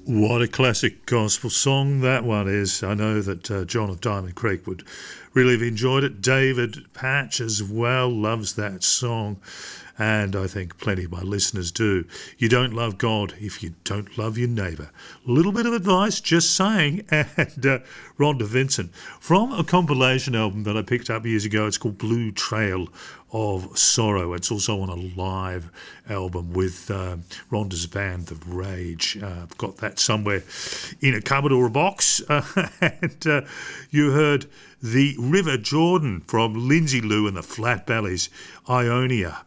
What a classic gospel song that one is. I know that John of Diamond Creek would really have enjoyed it. David Patch as well loves that song, and I think plenty of my listeners do. You don't love God if you don't love your neighbour. A little bit of advice, just saying. And Rhonda Vincent, from a compilation album that I picked up years ago. It's called Blue Trail of Sorrow. It's also on a live album with Rhonda's band, The Rage. I've got that somewhere in a cupboard or a box. And you heard The River Jordan from Lindsay Lou and the Flat Bellies. Ionia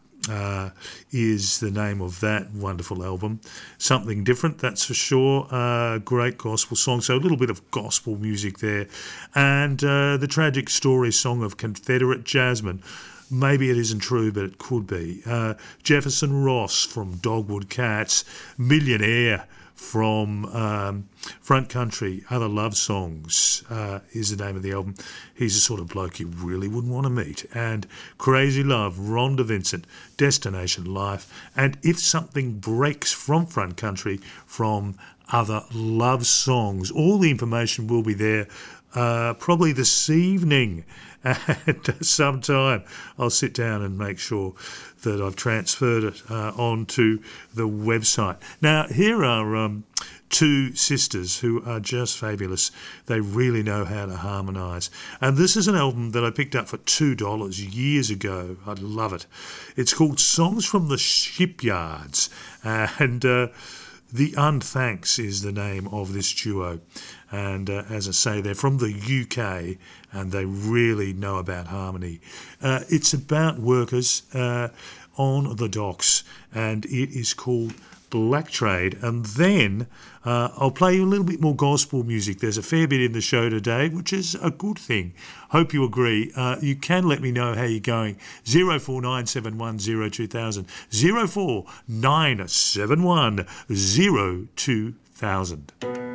is the name of that wonderful album. Something different, that's for sure. Great gospel song, so a little bit of gospel music there. And the tragic story song of Confederate Jasmine. Maybe it isn't true, but it could be. Jefferson Ross from Dogwood Cats. Millionaire from Front Country, Other Love Songs is the name of the album. He's the sort of bloke you really wouldn't want to meet. And Crazy Love, Rhonda Vincent, Destination Life, and If Something Breaks from Front Country from Other Love Songs. All the information will be there probably this evening at some time. I'll sit down and make sure that I've transferred it onto the website. Now, here are two sisters who are just fabulous. They really know how to harmonise. And this is an album that I picked up for $2 years ago. I love it. It's called Songs from the Shipyards. And The Unthanks is the name of this duo. And as I say, they're from the UK and they really know about harmony. It's about workers on the docks, and it is called Black Trade. And then I'll play you a little bit more gospel music. There's a fair bit in the show today, which is a good thing. Hope you agree. You can let me know how you're going. 0497102000. 0497102000.